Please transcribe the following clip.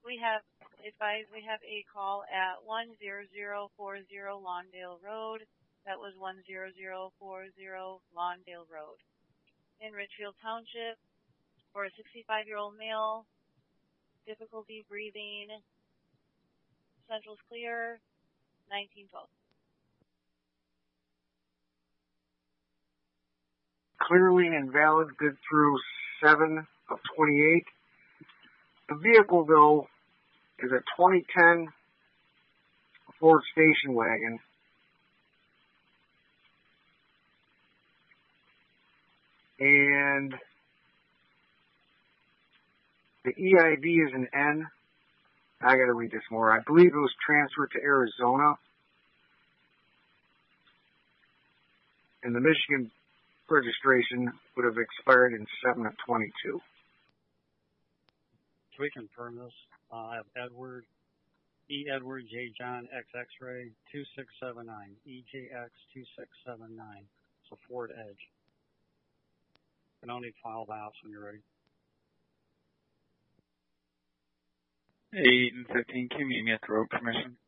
We have a call at 10040 Lawndale Road. That was 10040 Lawndale Road. In Richfield Township, for a 65-year-old male, difficulty breathing, central's clear, 1912. Clearly invalid, good through 7 of 28. The vehicle, though, is a 2010 Ford station wagon. And the EIV is an N. I gotta read this more. I believe it was transferred to Arizona. And the Michigan registration would have expired in 7 of 22. Can we confirm this? I have Edward, E. Edward, J. John, X. X-ray, 2679, EJX 2679. It's a Ford Edge. And I'll need to file the house when you're ready. 8 and 15, can you get the road permission?